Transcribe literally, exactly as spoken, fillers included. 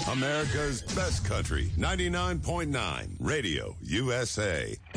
America's best country, ninety-nine point nine Radio U S A.